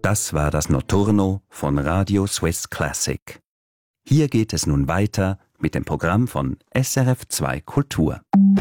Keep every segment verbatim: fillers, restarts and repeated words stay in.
Das war das Notturno von Radio Swiss Classic. Hier geht es nun weiter mit dem Programm von S R F zwei Kultur.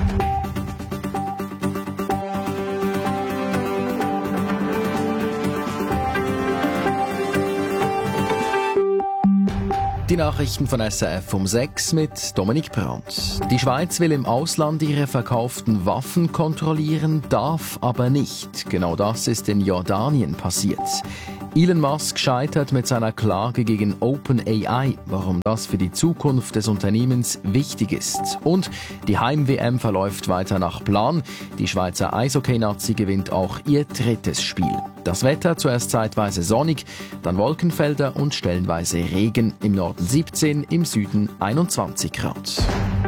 Die Nachrichten von S R F um sechs mit Dominik Brandt. Die Schweiz will im Ausland ihre verkauften Waffen kontrollieren, darf aber nicht. Genau das ist in Jordanien passiert. Elon Musk scheitert mit seiner Klage gegen OpenAI, warum das für die Zukunft des Unternehmens wichtig ist. Und die Heim-W M verläuft weiter nach Plan. Die Schweizer Eishockey-Nazi gewinnt auch ihr drittes Spiel. Das Wetter zuerst zeitweise sonnig, dann Wolkenfelder und stellenweise Regen. Im Norden siebzehn, im Süden einundzwanzig Grad.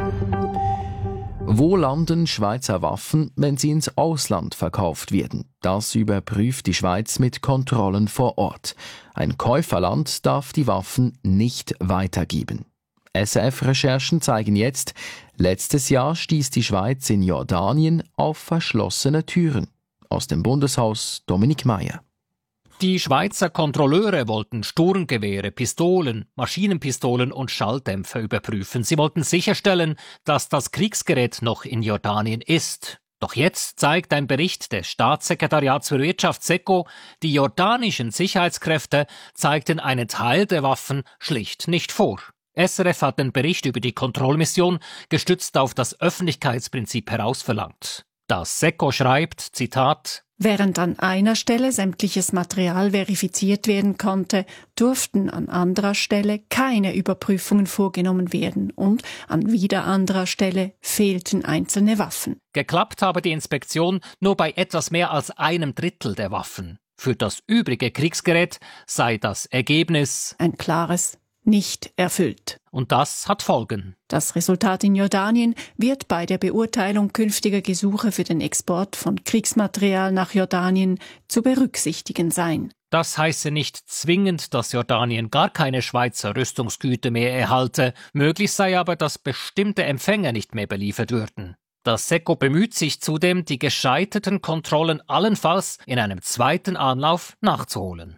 Wo landen Schweizer Waffen, wenn sie ins Ausland verkauft werden? Das überprüft die Schweiz mit Kontrollen vor Ort. Ein Käuferland darf die Waffen nicht weitergeben. S R F-Recherchen zeigen jetzt, letztes Jahr stieß die Schweiz in Jordanien auf verschlossene Türen. Aus dem Bundeshaus Dominik Meier. Die Schweizer Kontrolleure wollten Sturmgewehre, Pistolen, Maschinenpistolen und Schalldämpfer überprüfen. Sie wollten sicherstellen, dass das Kriegsgerät noch in Jordanien ist. Doch jetzt zeigt ein Bericht des Staatssekretariats für Wirtschaft SECO, die jordanischen Sicherheitskräfte zeigten einen Teil der Waffen schlicht nicht vor. S R F hat den Bericht über die Kontrollmission gestützt auf das Öffentlichkeitsprinzip herausverlangt. Das SECO schreibt, Zitat, während an einer Stelle sämtliches Material verifiziert werden konnte, durften an anderer Stelle keine Überprüfungen vorgenommen werden und an wieder anderer Stelle fehlten einzelne Waffen. Geklappt habe die Inspektion nur bei etwas mehr als einem Drittel der Waffen. Für das übrige Kriegsgerät sei das Ergebnis ein klares nicht erfüllt. Und das hat Folgen. Das Resultat in Jordanien wird bei der Beurteilung künftiger Gesuche für den Export von Kriegsmaterial nach Jordanien zu berücksichtigen sein. Das heiße nicht zwingend, dass Jordanien gar keine Schweizer Rüstungsgüter mehr erhalte. Möglich sei aber, dass bestimmte Empfänger nicht mehr beliefert würden. Das SECO bemüht sich zudem, die gescheiterten Kontrollen allenfalls in einem zweiten Anlauf nachzuholen.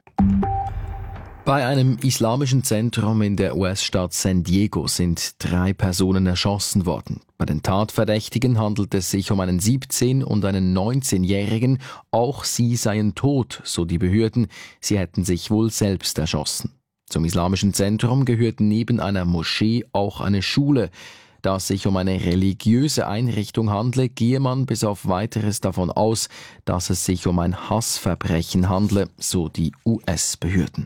Bei einem islamischen Zentrum in der U S-Stadt San Diego sind drei Personen erschossen worden. Bei den Tatverdächtigen handelt es sich um einen siebzehn- und einen neunzehnjährigen. Auch sie seien tot, so die Behörden. Sie hätten sich wohl selbst erschossen. Zum islamischen Zentrum gehört neben einer Moschee auch eine Schule. Da es sich um eine religiöse Einrichtung handle, gehe man bis auf Weiteres davon aus, dass es sich um ein Hassverbrechen handle, so die U S-Behörden.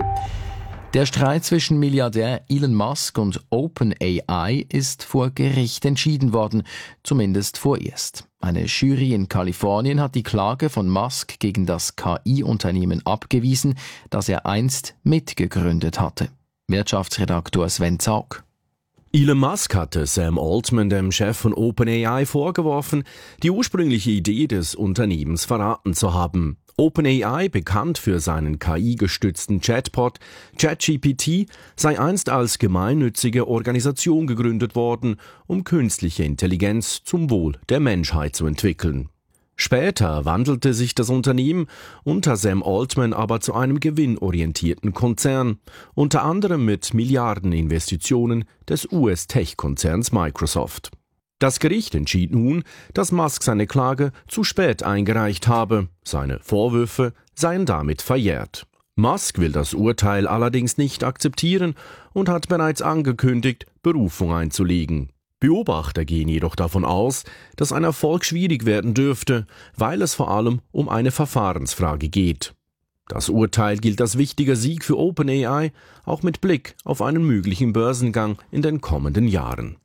Der Streit zwischen Milliardär Elon Musk und OpenAI ist vor Gericht entschieden worden, zumindest vorerst. Eine Jury in Kalifornien hat die Klage von Musk gegen das K I-Unternehmen abgewiesen, das er einst mitgegründet hatte. Wirtschaftsredaktor Sven Zaug. Elon Musk hatte Sam Altman, dem Chef von OpenAI, vorgeworfen, die ursprüngliche Idee des Unternehmens verraten zu haben. OpenAI, bekannt für seinen K I-gestützten Chatbot ChatGPT, sei einst als gemeinnützige Organisation gegründet worden, um künstliche Intelligenz zum Wohl der Menschheit zu entwickeln. Später wandelte sich das Unternehmen unter Sam Altman aber zu einem gewinnorientierten Konzern, unter anderem mit Milliardeninvestitionen des U S-Tech-Konzerns Microsoft. Das Gericht entschied nun, dass Musk seine Klage zu spät eingereicht habe. Seine Vorwürfe seien damit verjährt. Musk will das Urteil allerdings nicht akzeptieren und hat bereits angekündigt, Berufung einzulegen. Beobachter gehen jedoch davon aus, dass ein Erfolg schwierig werden dürfte, weil es vor allem um eine Verfahrensfrage geht. Das Urteil gilt als wichtiger Sieg für OpenAI, auch mit Blick auf einen möglichen Börsengang in den kommenden Jahren.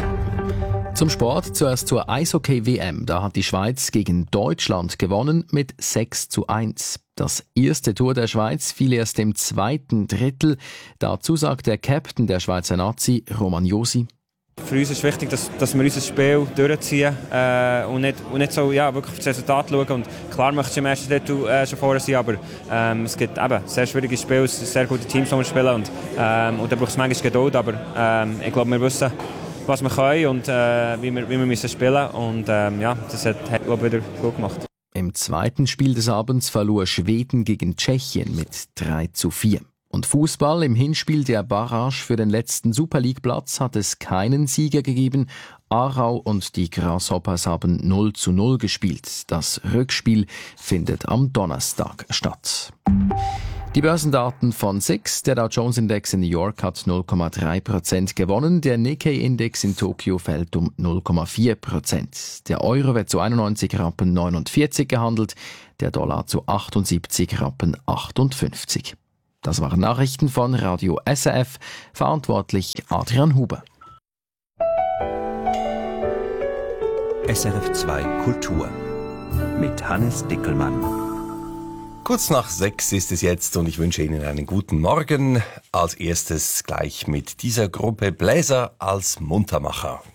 Zum Sport, zuerst zur Eishockey-W M. Da hat die Schweiz gegen Deutschland gewonnen mit sechs zu eins. Das erste Tor der Schweiz fiel erst im zweiten Drittel. Dazu sagt der Captain der Schweizer Nazi, Roman Josi: Für uns ist wichtig, dass, dass wir unser Spiel durchziehen äh, und, nicht, und nicht so ja, wirklich auf das Resultat schauen. Und klar möchtest du im ersten Drittel äh, schon vorne sein, aber ähm, es gibt eben sehr schwierige Spiele, es sind sehr gute Teams, die wir spielen. Und, ähm, und da braucht es manchmal Geduld, aber ähm, ich glaube, wir wissen, was wir können und äh, wie wir, wie wir müssen spielen müssen. Und ähm, ja, das hat, hat glaube ich, wieder gut gemacht. Im zweiten Spiel des Abends verlor Schweden gegen Tschechien mit drei zu vier. Und Fußball: Im Hinspiel der Barrage für den letzten Super League-Platz hat es keinen Sieger gegeben. Aarau und die Grasshoppers haben null zu null gespielt. Das Rückspiel findet am Donnerstag statt. Die Börsendaten von S I X. Der Dow Jones Index in New York hat null Komma drei Prozent gewonnen. Der Nikkei Index in Tokio fällt um null Komma vier Prozent. Der Euro wird zu einundneunzig Rappen neunundvierzig gehandelt, der Dollar zu achtundsiebzig Rappen achtundfünfzig. Das waren Nachrichten von Radio S R F, verantwortlich Adrian Huber. S R F zwei Kultur mit Hannes Dickelmann. Kurz nach sechs ist es jetzt und ich wünsche Ihnen einen guten Morgen. Als erstes gleich mit dieser Gruppe Bläser als Muntermacher.